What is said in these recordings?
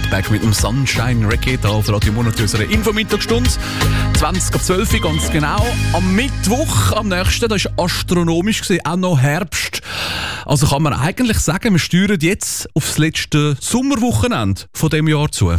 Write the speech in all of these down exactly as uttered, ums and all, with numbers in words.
Feedback mit dem Sunshine Reggae auf Radio Monat in unserer Infomittagsstunde. zwanzig ab zwölf ganz genau. Am Mittwoch, am nächsten, das war astronomisch gewesen, auch noch Herbst. Also kann man eigentlich sagen, wir steuern jetzt auf das letzte Sommerwochenende von diesem Jahr zu.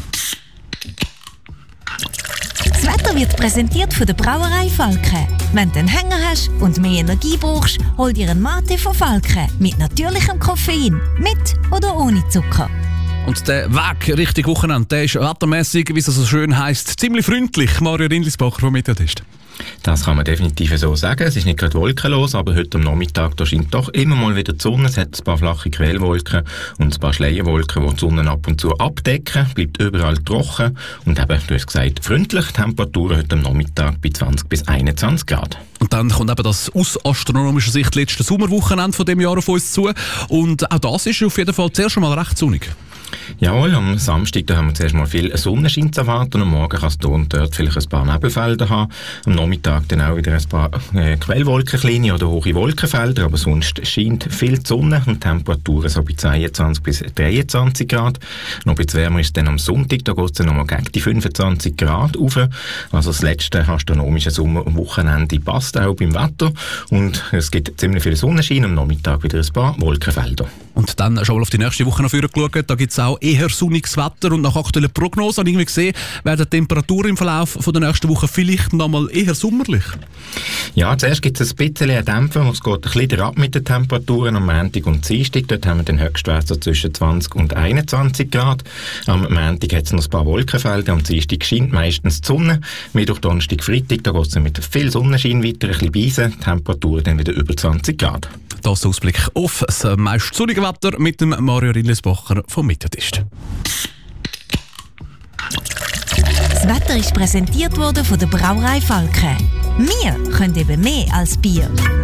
Das Wetter wird präsentiert von der Brauerei Falke. Wenn du einen Hänger hast und mehr Energie brauchst, hol dir einen Mate von Falke mit natürlichem Koffein, mit oder ohne Zucker. Und der Weg Richtung Wochenende, der ist wettermässig, wie es so schön heisst, ziemlich freundlich. Mario Rindlisbacher vom Mediatest. Das kann man definitiv so sagen. Es ist nicht gerade wolkenlos, aber heute am Nachmittag da scheint doch immer mal wieder die Sonne. Es hat ein paar flache Quellwolken und ein paar Schleierwolken, die die Sonne ab und zu abdecken. Bleibt überall trocken und eben, du hast gesagt, freundlich. Temperaturen heute am Nachmittag bei zwanzig bis einundzwanzig Grad. Und dann kommt eben das aus astronomischer Sicht letzte Sommerwochenende von dem Jahr auf uns zu. Und auch das ist auf jeden Fall zuerst schon mal recht sonnig. Jawohl, am Samstag da haben wir zuerst mal viel Sonnenschein zu erwarten. Am Morgen kann es hier und dort vielleicht ein paar Nebelfelder haben. Am Nachmittag dann auch wieder ein paar äh, Quellwolken, kleine oder hohe Wolkenfelder. Aber sonst scheint viel die Sonne und Temperaturen so bei zweiundzwanzig bis dreiundzwanzig Grad. Noch ein bisschen wärmer ist es dann am Sonntag. Da geht es dann nochmal gegen die fünfundzwanzig Grad rauf. Also das letzte astronomische Sommerwochenende passt auch beim Wetter. Und es gibt ziemlich viel Sonnenschein. Am Nachmittag wieder ein paar Wolkenfelder. Und dann schon mal auf die nächste Woche noch vorgeschaut. Da gibt es auch eher sonniges Wetter und nach aktuellen Prognosen habe ich irgendwie gesehen, werden die Temperaturen im Verlauf von der nächsten Woche vielleicht noch mal eher sommerlich. Ja, zuerst gibt es ein bisschen einen Dämpfer, es geht ein bisschen ab mit den Temperaturen am Montag und Dienstag. Dort haben wir den Höchstwert so zwischen zwanzig und einundzwanzig Grad. Am Montag hat es noch ein paar Wolkenfelder, am Dienstag scheint meistens die Sonne. Mittwoch, Donnerstag, Freitag, da geht es mit viel Sonnenschein weiter, ein bisschen beisen, Temperaturen dann wieder über zwanzig Grad. Das ist der Ausblick auf das meist sonnige Wetter mit dem Mario Rindlisbacher vom Mediatest. Das Wetter ist präsentiert worden von der Brauerei Falke. Wir können eben mehr als Bier.